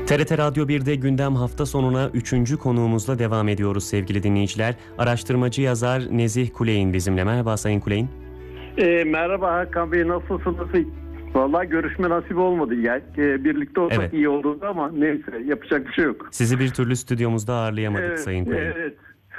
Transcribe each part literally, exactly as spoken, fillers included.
T R T Radyo birde gündem hafta sonuna üçüncü konuğumuzla devam ediyoruz sevgili dinleyiciler. Araştırmacı yazar Nezih Kuleyn bizimle. Merhaba Sayın Kuleyn. E, merhaba Hakan Bey, nasılsınız? Vallahi görüşme nasip olmadı. Yani, e, birlikte olsak Evet. iyi olurdu ama neyse, yapacak bir şey yok. Sizi bir türlü stüdyomuzda ağırlayamadık Evet, Sayın Kuleyn. evet.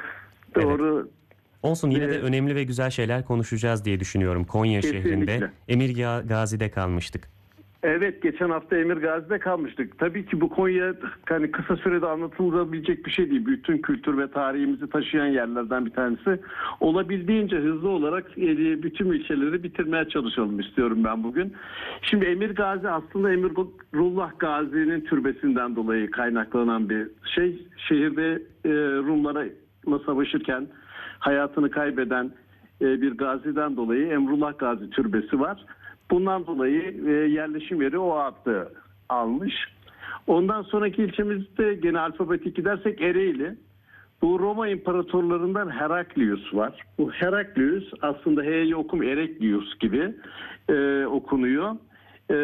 Doğru. Olsun, yine de Evet. önemli ve güzel şeyler konuşacağız diye düşünüyorum. Konya Kesinlikle. şehrinde Emir Gazi'de kalmıştık. Evet, geçen hafta Emir Gazi'de kalmıştık. Tabii ki bu Konya hani kısa sürede anlatılabilecek bir şey değil. Bütün kültür ve tarihimizi taşıyan yerlerden bir tanesi. Olabildiğince hızlı olarak e, bütün ilçeleri bitirmeye çalışalım istiyorum ben bugün. Şimdi Emir Gazi aslında Emirullah Gazi'nin türbesinden dolayı kaynaklanan bir şey. Şehirde e, Rumlara savaşırken hayatını kaybeden e, bir gaziden dolayı Emrullah Gazi türbesi var. Bundan dolayı e, yerleşim yeri o adı almış. Ondan sonraki ilçemizde gene alfabetik gidersek Ereğli. Bu Roma imparatorlarından Heraklius var. Bu Heraklius aslında H'yi okum Ereklius gibi e, okunuyor. E,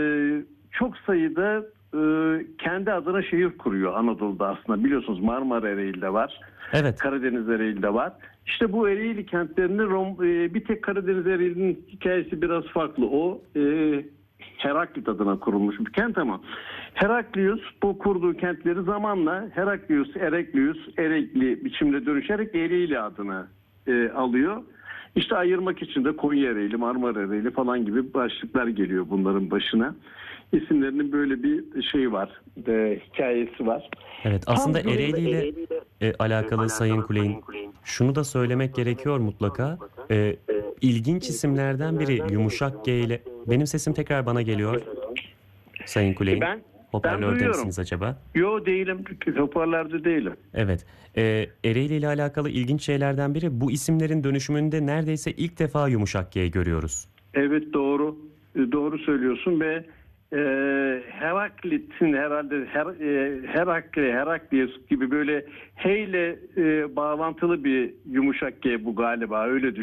çok sayıda e, kendi adına şehir kuruyor Anadolu'da aslında. Biliyorsunuz Marmara Ereğli'de var. Evet. Karadeniz Ereğli'de var. İşte bu Ereğli kentlerini Rom, e, bir tek Karadeniz Ereğli'nin hikayesi biraz farklı. O e, Heraklit adına kurulmuş bir kent ama Heraklius bu kurduğu kentleri zamanla Heraklius, Ereklius, Erekli biçimde dönüşerek Ereğli adını e, alıyor. İşte ayırmak için de Konya Ereğli, Marmara Ereğli falan gibi başlıklar geliyor bunların başına. İsimlerinin böyle bir şey var, e, hikayesi var. Evet, aslında Tam Ereğli ile e, alakalı Sayın Kuleyn şunu da söylemek gerekiyor mutlaka. E, ilginç isimlerden biri Yumuşak G ile. Benim sesim tekrar bana geliyor. Sayın Kuleyn. Ben, ben Hoparlörde duyuyorum. misiniz acaba? Yo, değilim. Hoparlörde değilim. Evet. E, Ereğli ile alakalı ilginç şeylerden biri, bu isimlerin dönüşümünde neredeyse ilk defa Yumuşak G görüyoruz. Evet, doğru. E, Doğru söylüyorsun ve e, Heraklit'in herhalde Her, e, Herakle, Heraklius gibi böyle H ile e, bağlantılı bir yumuşak G bu galiba, öyle